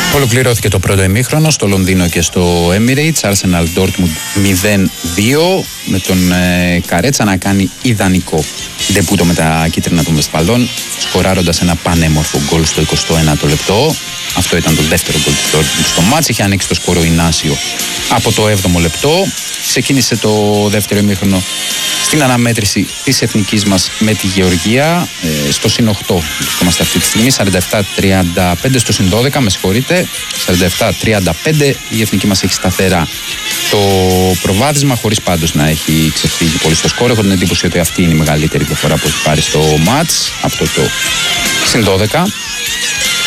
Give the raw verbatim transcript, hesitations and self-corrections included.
Ολοκληρώθηκε το πρώτο ημίχρονο στο Λονδίνο και στο Emirates. Arsenal Dortmund μηδέν δύο, με τον ε, Καρέτσα να κάνει ιδανικό ντεπούτο με τα κίτρινα των Βεσπαλών, σκοράροντας ένα πανέμορφο γκολ στο εικοστό ένατο λεπτό. Αυτό ήταν το δεύτερο γκολ του Dortmund στο μάτς. Είχε ανοίξει το σκορ ο Ινάσιο από το έβδομο λεπτό. Ξεκίνησε το δεύτερο ημίχρονο στην αναμέτρηση της εθνικής μας με τη Γεωργία, ε, στο συν οκτώ βρισκόμαστε αυτή τη στιγμή, σαράντα επτά τριάντα πέντε στο συν δώδεκα, με συγχωρείτε, σαράντα επτά τριάντα πέντε. Η εθνική μας έχει σταθερά το προβάδισμα, χωρίς πάντως να έχει ξεφύγει πολύ στο σκορ. Έχω την εντύπωση ότι αυτή είναι η μεγαλύτερη διαφορά που έχει πάρει στο μάτς, αυτό το συν δώδεκα.